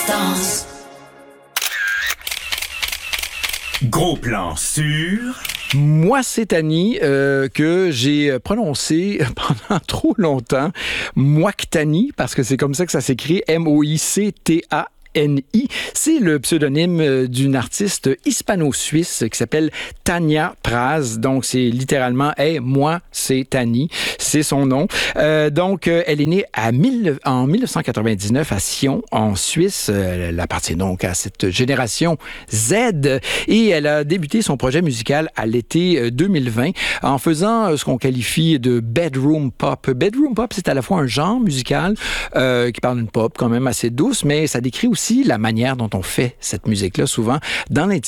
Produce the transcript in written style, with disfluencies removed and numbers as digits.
distance. Gros plan sur... Moi, c'est Annie que j'ai prononcé pendant trop longtemps Moictani, parce que c'est comme ça que ça s'écrit, M-O-I-C-T-A. N-I. C'est le pseudonyme d'une artiste hispano-suisse qui s'appelle Tania Praz. Donc, c'est littéralement « Hey, moi, c'est Tani ». C'est son nom. Donc, elle est née en 1999 à Sion, en Suisse. Elle appartient donc à cette génération Z. Et elle a débuté son projet musical à l'été 2020 en faisant ce qu'on qualifie de bedroom pop. Bedroom pop, c'est à la fois un genre musical qui parle d'une pop quand même assez douce, mais ça décrit aussi la manière dont on fait cette musique-là, souvent dans l'intimité.